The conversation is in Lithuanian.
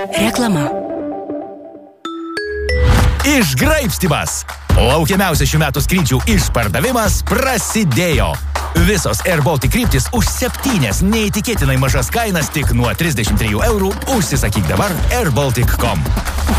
Reklama. Išgraibstymas. Laukiamiausias šių metų skrydžių išpardavimas prasidėjo. Visos Air Baltic kryptys už 7 neįtikėtinai mažas kainas tik nuo 33 eurų. Užsisakyk dabar airbaltic.com.